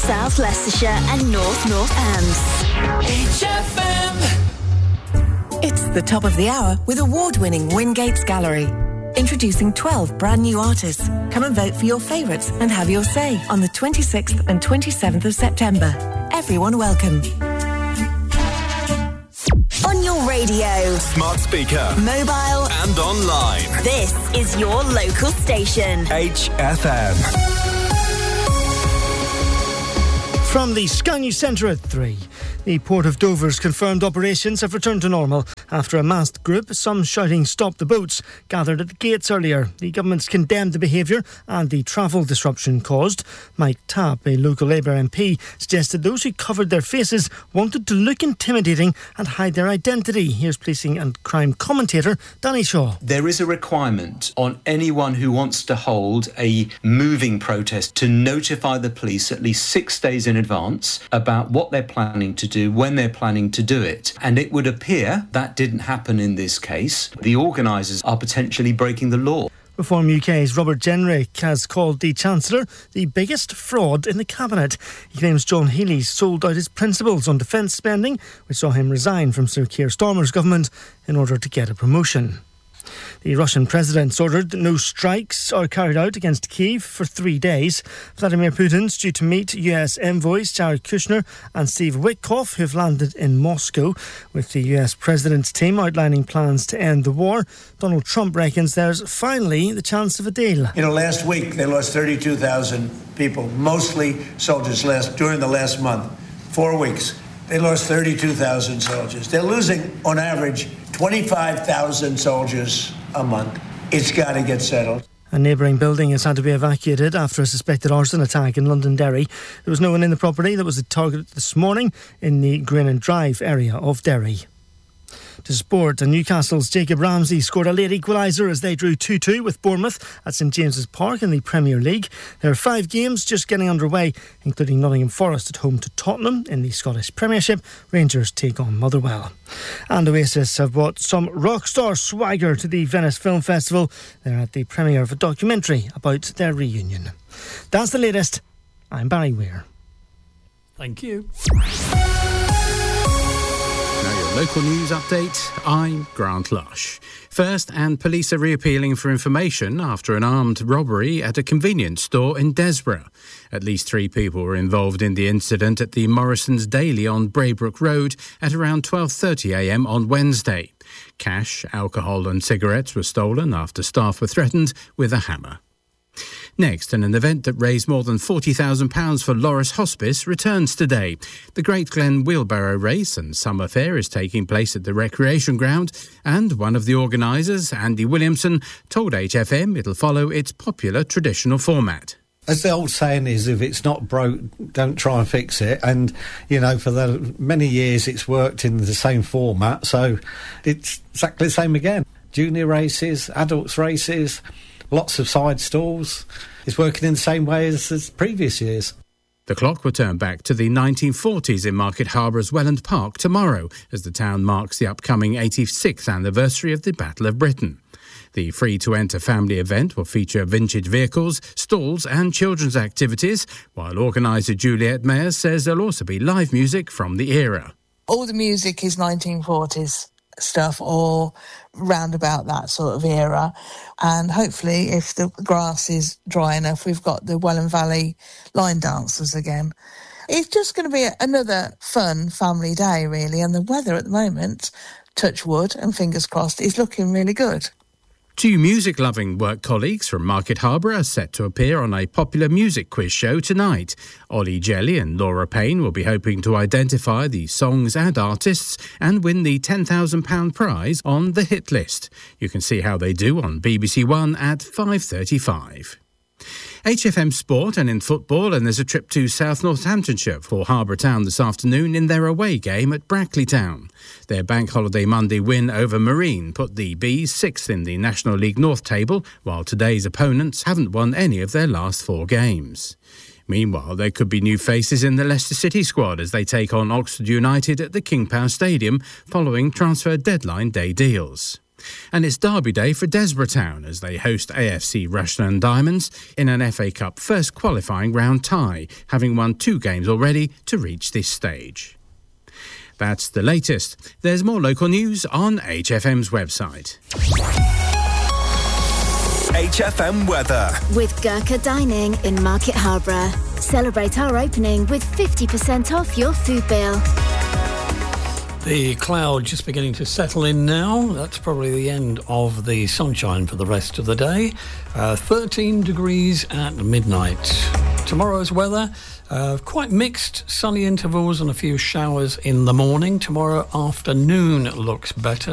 South Leicestershire and North Northants. HFM. It's the top of the hour with award-winning Wingates Gallery. Introducing 12 brand new artists. Come and vote for your favourites and have your say on the 26th and 27th of September. Everyone welcome. On your radio, smart speaker, mobile and online. This is your local station. HFM. From the Sky News Centre at 3. The Port of Dover's confirmed operations have returned to normal after a masked group, some shouting "Stop the boats," gathered at the gates earlier. The government's condemned the behaviour and the travel disruption caused. Mike Tapp, a local Labour MP, suggested those who covered their faces wanted to look intimidating and hide their identity. Here's policing and crime commentator Danny Shaw. There is a requirement on anyone who wants to hold a moving protest to notify the police at least 6 days in advance about what they're planning to do, when they're planning to do it. And it would appear that didn't happen in this case. The organisers are potentially breaking the law. Reform UK's Robert Jenrick has called the Chancellor the biggest fraud in the Cabinet. He claims John Healey sold out his principles on defence spending, which saw him resign from Sir Keir Starmer's government in order to get a promotion. The Russian president's ordered that no strikes are carried out against Kyiv for 3 days. Vladimir Putin's due to meet US envoys Jared Kushner and Steve Witkoff, who've landed in Moscow, with the US president's team outlining plans to end the war. Donald Trump reckons there's finally the chance of a deal. Last week they lost 32,000 people, mostly soldiers, during the last month. 4 weeks. They lost 32,000 soldiers. They're losing, on average, 25,000 soldiers a month. It's got to get settled. A neighbouring building has had to be evacuated after a suspected arson attack in Londonderry. There was no one in the property that was the target this morning in the Greenan Drive area of Derry. To sport, and Newcastle's Jacob Ramsey scored a late equaliser as they drew 2-2 with Bournemouth at St James's Park in the Premier League. There are 5 games just getting underway, including Nottingham Forest at home to Tottenham in the Scottish Premiership. Rangers take on Motherwell. And Oasis have brought some rock star swagger to the Venice Film Festival. They're at the premiere of a documentary about their reunion. That's the latest. I'm Barry Weir. Thank you. Local news update, I'm Grant Lush. First, and police are reappealing for information after an armed robbery at a convenience store in Desborough. At least 3 people were involved in the incident at the Morrison's Daily on Braybrook Road at around 12:30am on Wednesday. Cash, alcohol and cigarettes were stolen after staff were threatened with a hammer. Next, an event that raised more than £40,000 for Loris Hospice returns today. The Great Glen Wheelbarrow Race and Summer Fair is taking place at the Recreation Ground, and one of the organisers, Andy Williamson, told HFM it'll follow its popular traditional format. As the old saying is, if it's not broke, don't try and fix it. And, for the many years it's worked in the same format, so it's exactly the same again. Junior races, adults races, lots of side stalls. It's working in the same way as previous years. The clock will turn back to the 1940s in Market Harbour's Welland Park tomorrow as the town marks the upcoming 86th anniversary of the Battle of Britain. The free-to-enter family event will feature vintage vehicles, stalls and children's activities, while organiser Juliet Mayer says there'll also be live music from the era. All the music is 1940s. Stuff or round about that sort of era, and hopefully if the grass is dry enough we've got the Welland Valley line dancers again. It's just going to be another fun family day really, and the weather at the moment, touch wood and fingers crossed, is looking really good. 2 music-loving work colleagues from Market Harbour are set to appear on a popular music quiz show tonight. Ollie Jelly and Laura Payne will be hoping to identify the songs and artists and win the £10,000 prize on the hit list. You can see how they do on BBC One at 5:35. HFM Sport and in football, and there's a trip to South Northamptonshire for Harbour Town this afternoon in their away game at Brackley Town. Their Bank Holiday Monday win over Marine put the Bees 6th in the National League North table, while today's opponents haven't won any of their last 4 games. Meanwhile, there could be new faces in the Leicester City squad as they take on Oxford United at the King Power Stadium following transfer deadline day deals. And it's derby day for Desborough Town as they host AFC Rushden Diamonds in an FA Cup first qualifying round tie, having won 2 games already to reach this stage. That's the latest. There's more local news on HFM's website. HFM weather. With Gurkha Dining in Market Harborough. Celebrate our opening with 50% off your food bill. The cloud just beginning to settle in now. That's probably the end of the sunshine for the rest of the day. 13 degrees at midnight. Tomorrow's weather, quite mixed, sunny intervals and a few showers in the morning. Tomorrow afternoon looks better.